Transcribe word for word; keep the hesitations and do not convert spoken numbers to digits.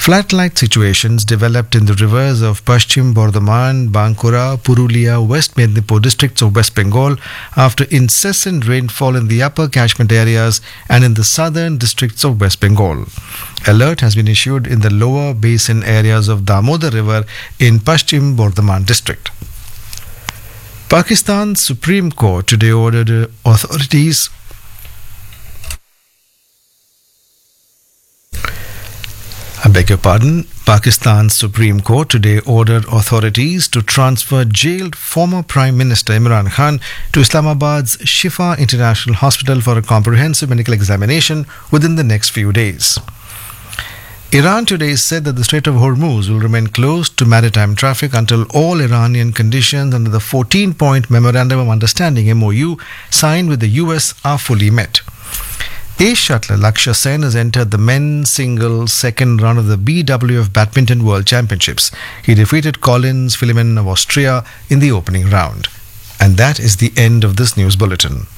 Flat-like situations developed in the rivers of Paschim Bardhaman, Bankura, Purulia, West Mednipur districts of West Bengal after incessant rainfall in the upper catchment areas and in the southern districts of West Bengal. Alert has been issued in the lower basin areas of Damodar River in Paschim Bardhaman district. Pakistan's Supreme Court today ordered authorities I beg your pardon. Pakistan's Supreme Court today ordered authorities to transfer jailed former Prime Minister Imran Khan to Islamabad's Shifa International Hospital for a comprehensive medical examination within the next few days. Iran today said that the Strait of Hormuz will remain closed to maritime traffic until all Iranian conditions under the fourteen-point Memorandum of Understanding M O U signed with the U S are fully met. Ace shuttler Lakshya Sen has entered the men's singles second round of the B W F Badminton World Championships. He defeated Collins Philemon of Austria in the opening round. And that is the end of this news bulletin.